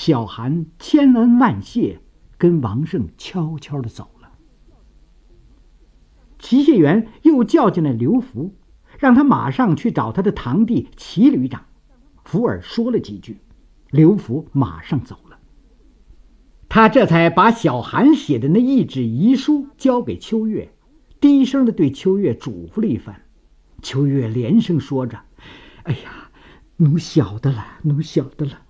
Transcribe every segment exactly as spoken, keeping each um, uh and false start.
小韩千恩万谢，跟王胜悄悄地走了。齐谢元又叫进了刘福，让他马上去找他的堂弟齐旅长。福尔说了几句，刘福马上走了。他这才把小韩写的那一纸遗书交给秋月，低声地对秋月嘱咐了一番。秋月连声说着：“哎呀，奴晓得了，奴晓得了。”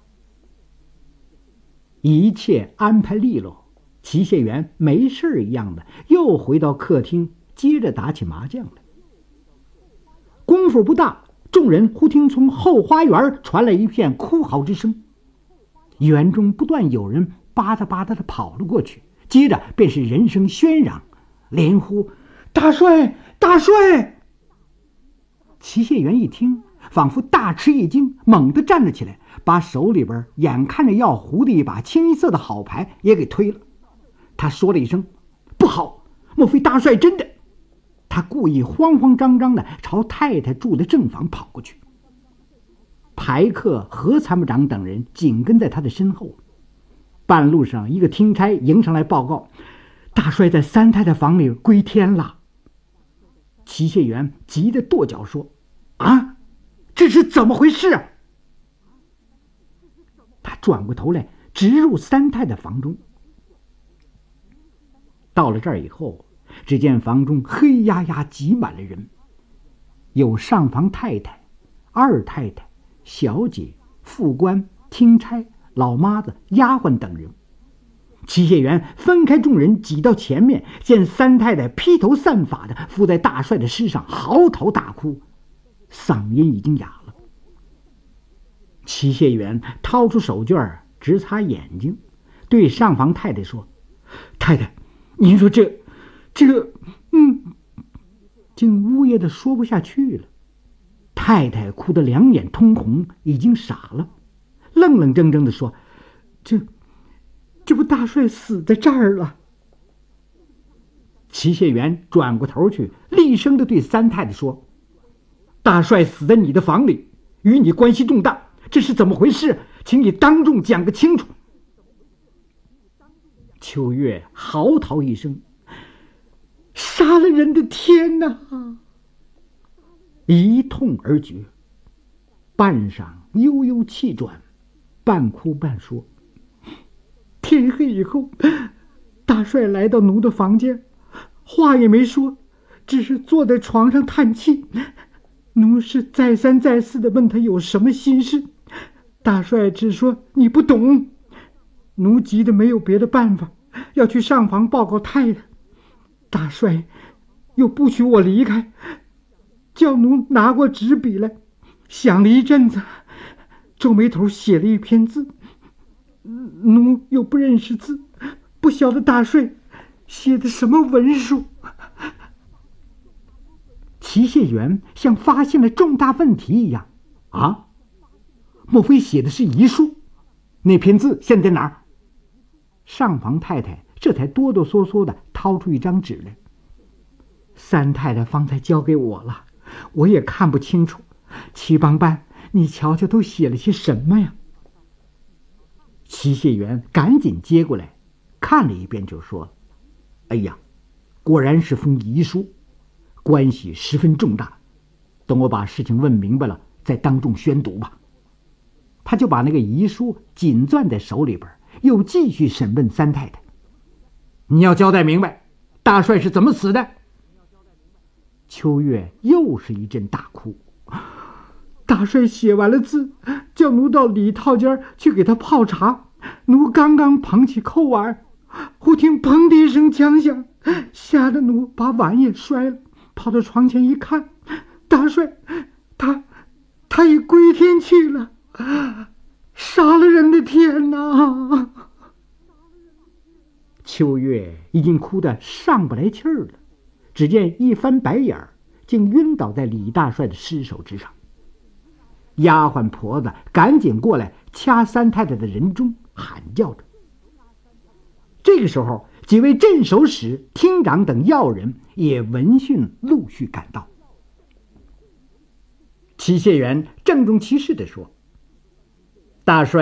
一切安排利落，齐谢元没事一样的又回到客厅，接着打起麻将来。功夫不大，众人忽听从后花园传来一片哭嚎之声，园中不断有人吧嗒吧嗒的跑了过去，接着便是人声喧嚷，连呼：“大帅，大帅！”齐谢元一听，仿佛大吃一惊，猛地站了起来，把手里边眼看着要糊的一把清一色的好牌也给推了。他说了一声：“不好，莫非大帅真的？”他故意慌慌张张的朝太太住的正房跑过去。牌客何参谋长等人紧跟在他的身后。半路上，一个听差迎上来报告：“大帅在三太太房里归天了。”齐谢元急得跺脚说：“啊，这是怎么回事啊？”他转过头来，直入三太太房中。到了这儿以后，只见房中黑压压挤满了人，有上房太太、二太太、小姐、副官、听差、老妈子、丫鬟等人。齐谢元分开众人，挤到前面，见三太太披头散发的伏在大帅的尸上，嚎啕大哭，嗓音已经哑了。齐谢元掏出手绢直擦眼睛，对上房太太说：“太太，您说这这嗯……”竟呜咽的说不下去了。太太哭得两眼通红，已经傻了，愣愣怔怔的说：“这这不大帅死在这儿了。”齐谢元转过头去，厉声的对三太太说：“大帅死在你的房里，与你关系重大，这是怎么回事？请你当众讲个清楚。”秋月嚎啕一声：“杀了人的天哪！”一痛而绝，半晌悠悠气转，半哭半说：“天黑以后，大帅来到奴的房间，话也没说，只是坐在床上叹气。奴是再三再四的问他有什么心事，大帅只说你不懂。奴急得没有别的办法，要去上房报告太太。大帅又不许我离开，叫奴拿过纸笔来，想了一阵子，皱眉头写了一篇字。奴又不认识字，不晓得大帅写的什么文书。”齐谢元像发现了重大问题一样：“啊，莫非写的是遗书？那篇字现在哪儿？”上房太太这才哆哆嗦嗦的掏出一张纸来：“三太太方才交给我了，我也看不清楚。齐帮办，你瞧瞧都写了些什么呀？”齐谢元赶紧接过来看了一遍，就说：“哎呀，果然是封遗书，关系十分重大，等我把事情问明白了再当众宣读吧。”他就把那个遗书紧攥在手里边，又继续审问三太太：“你要交代明白，大帅是怎么死的？”秋月又是一阵大哭：“大帅写完了字，叫奴到里套间去给他泡茶。奴刚刚捧起扣碗，忽听砰的一声枪响，吓得奴把碗也摔了，跑到床前一看，大帅他他已归天去了。杀了人的天哪！”秋月已经哭得上不来气儿了，只见一翻白眼儿，竟晕倒在李大帅的尸首之上。丫鬟婆子赶紧过来掐三太太的人中，喊叫着。这个时候，几位镇守使、厅长等要人也闻讯陆续赶到。齐谢元郑重其事地说：“大帅